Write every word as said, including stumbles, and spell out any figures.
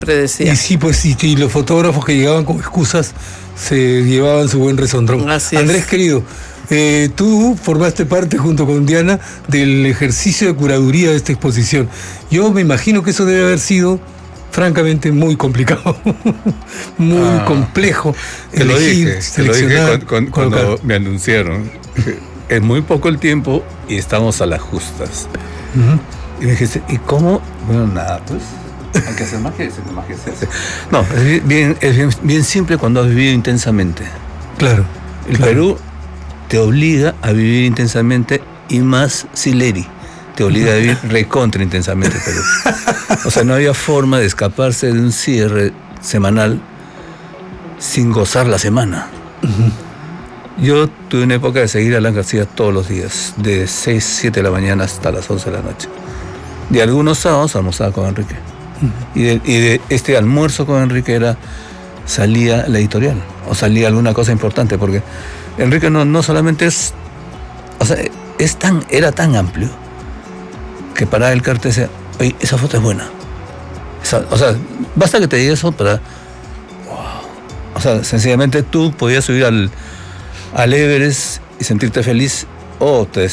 Decía. Y sí, pues y, y los fotógrafos que llegaban con excusas se llevaban su buen resondrón. Así Andrés, es. querido, eh, tú formaste parte junto con Diana del ejercicio de curaduría de esta exposición. Yo me imagino que eso debe haber sido francamente muy complicado, muy ah, complejo. Te elegir, lo dije, te lo dije cuando, cuando, cuando me anunciaron. Es muy poco el tiempo y estamos a las justas. Uh-huh. Y me dijiste, ¿y cómo? Bueno, nada, pues hay que hacer magia, hacer magia se hace. No, es bien, es bien, bien simple cuando has vivido intensamente. Claro. El claro. Perú te obliga a vivir intensamente y más Sileri te obliga a vivir recontra intensamente el Perú. O sea, no había forma de escaparse de un cierre semanal sin gozar la semana. Uh-huh. Yo tuve una época de seguir a Alan García todos los días, de seis, siete de la mañana hasta las once de la noche. De algunos sábados almorzaba con Enrique. Y de, y de este almuerzo con Enrique era, salía la editorial o salía alguna cosa importante, porque Enrique no, no solamente es, o sea, es tan, era tan amplio que para el cartel decía, oye, esa foto es buena. Esa, o sea, basta que te diga eso para, wow. O sea, sencillamente tú podías subir al, al Everest y sentirte feliz, o te